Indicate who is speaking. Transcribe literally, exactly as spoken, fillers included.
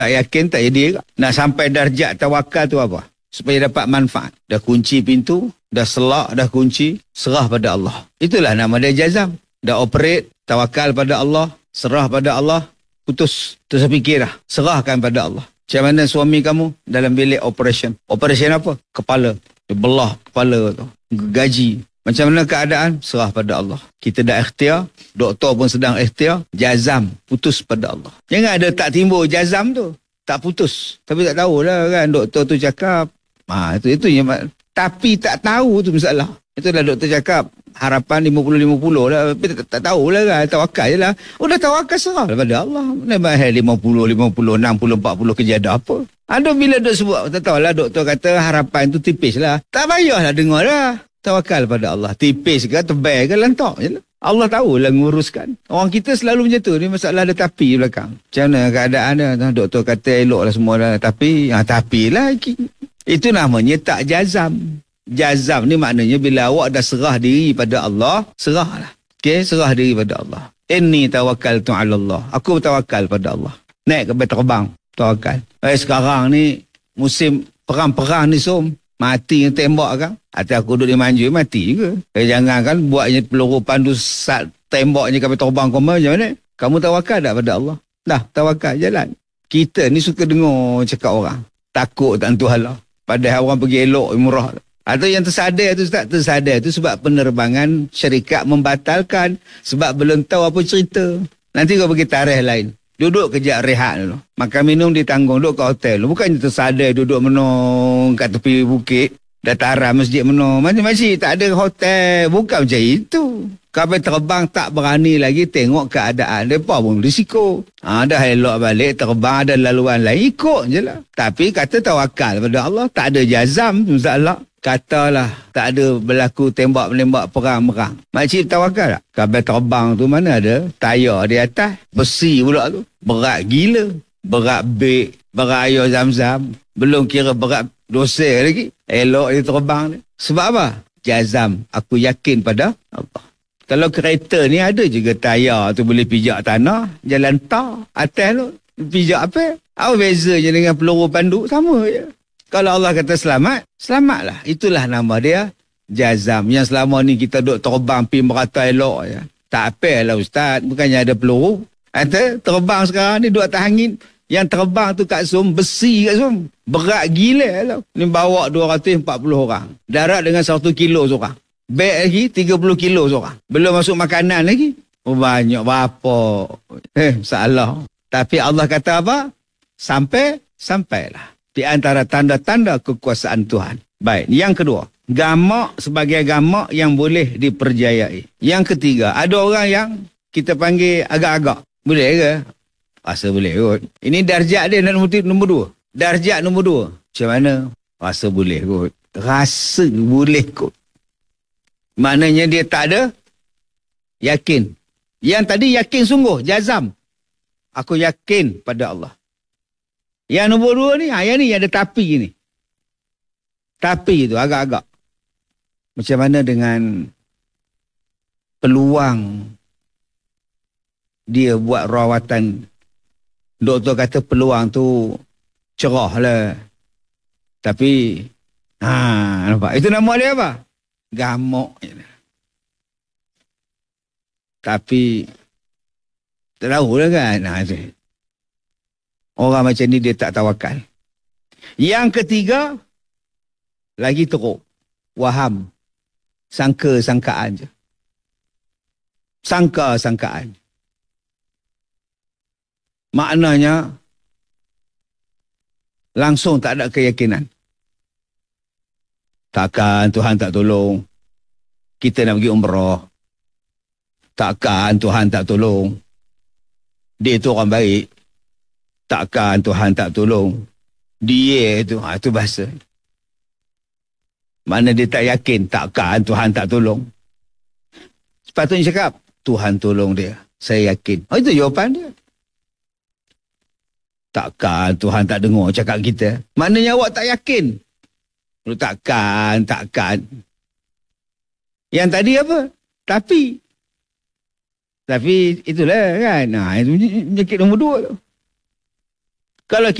Speaker 1: Tak yakin tak jadi. Nak sampai darjat tawakal tu apa? Supaya dapat manfaat. Dah kunci pintu, dah selak, dah kunci, serah pada Allah. Itulah nama dia jazam. Dah operate, tawakal pada Allah, serah pada Allah, putus. Terus fikir dah, serahkan pada Allah. Macam mana suami kamu dalam bilik operation? Operation apa? Kepala. Dia belah kepala tu. Gaji. Macam mana keadaan? Serah pada Allah. Kita dah ikhtiar, doktor pun sedang ikhtiar, jazam, putus pada Allah. Jangan ada tak timbul jazam tu. Tak putus. Tapi tak tahulah kan, doktor tu cakap. Ha, itu itu yang, tapi tak tahu tu masalah. Itulah doktor cakap, harapan lima puluh lima puluh lah. Tapi tak, tak tahulah kan, tawakal je lah. Udah tawakal serah pada Allah. Lepas lima puluh, lima puluh, enam puluh, empat puluh kerja ada apa? Ada bila dok sebut, tak tahulah doktor kata harapan tu tipis lah. Tak payahlah dengar lah. Tawakal pada Allah. Tipis ke, tebal ke, lantak je lah. Allah tahulah nguruskan. Orang kita selalu macam tu. Ni masalah ada tapi belakang. Macam mana keadaan dia? Doktor kata elok lah semua lah. Tapi, ha, tapi lah. Itu namanya tak jazam. Jazam ni maknanya bila awak dah serah diri pada Allah, serahlah. Okey, serah diri pada Allah. Inni tawakkaltu ala Allah. Aku bertawakal pada Allah. Naik ke terbang, tawakal. Eh, sekarang ni musim perang-perang ni som. Mati yang tembak kan. Atau aku duduk di manjur, mati juga. Eh, jangan kan buatnya peluru pandu sat tembaknya sampai terbang koma macam mana? Kamu tawakal tak pada Allah? Dah, tawakal jalan. Kita ni suka dengar cakap orang. Takut tak Tuhan Allah. Padahal orang pergi elok, murah. Atau yang tersadar tu tak tersadar tu sebab penerbangan syarikat membatalkan. Sebab belum tahu apa cerita. Nanti kau pergi tarikh lain. Duduk kejap rehat dulu. Makan minum ditanggung. Duduk kat hotel dulu. Bukannya tersadar duduk menung kat tepi bukit. Dataran masjid menung. Macam-macam tak ada hotel. Bukan macam itu. Kapal terbang tak berani lagi tengok keadaan. Mereka pun risiko. Ha, dah elok balik terbang ada laluan lain. Ikut je lah. Tapi kata tawakal pada Allah. Tak ada jazam. Masalah. Katalah tak ada berlaku tembak-menembak perang-perang. Makcik tawakal tak? Kapal terbang tu mana ada? Tayar di atas. Besi pula tu. Berat gila. Berat beg. Berat air zam-zam. Belum kira berat dosa lagi. Elok dia terbang ni. Sebab apa? Jazam. Aku yakin pada Allah. Kalau kereta ni ada juga tayar tu boleh pijak tanah. Jalan tar. Atas tu. Pijak apa? Apa bezanya dengan peluru pandu? Sama je. Kalau Allah kata selamat, selamatlah. Itulah nama dia jazam. Yang selama ni kita duduk terbang pergi merata elok je. Tak apalah Ustaz. Bukannya ada peluru. Kata terbang sekarang ni duduk atas angin. Yang terbang tu kat Som, besi kat Som. Berat gila lah. Ni bawa dua ratus empat puluh orang. Darat dengan satu kilo seorang. Beg lagi tiga puluh kilo seorang. Belum masuk makanan lagi. Oh, banyak berapa. Eh, salah. Tapi Allah kata apa? Sampai, sampailah. Di antara tanda-tanda kekuasaan Tuhan. Baik, yang kedua. Gamak sebagai gamak yang boleh dipercayai. Yang ketiga, ada orang yang kita panggil agak-agak. Boleh ke? Rasa boleh kot. Ini darjat dia nombor, nombor dua. Darjat nombor dua. Macam mana? Rasa boleh kot. Rasa boleh kot. Maknanya dia tak ada yakin. Yang tadi yakin sungguh, jazam. Aku yakin pada Allah. Yang nombor dua ni, ha, yang ni ada tapi ni. Tapi tu agak-agak. Macam mana dengan peluang dia buat rawatan. Doktor kata peluang tu cerah lah. Tapi, ha, nampak? Itu nama dia apa? Gamuk. Tapi, tak tahu lah kan. Ha, itu. Orang macam ni dia tak tawakal. Yang ketiga, lagi teruk. Waham. Sangka-sangkaan je. Sangka-sangkaan. Maknanya, langsung tak ada keyakinan. Takkan Tuhan tak tolong. Kita nak pergi umrah. Takkan Tuhan tak tolong. Dia tu orang baik. Takkan Tuhan tak tolong. Dia itu, ha, itu bahasa. Mana dia tak yakin, takkan Tuhan tak tolong. Sepatutnya cakap, Tuhan tolong dia. Saya yakin. Oh, itu jawapan dia. Takkan Tuhan tak dengar cakap kita. Maknanya awak tak yakin. Takkan, takkan. Yang tadi apa? Tapi. Tapi itulah kan. Nah, itu penyakit nombor dua tu. Kalau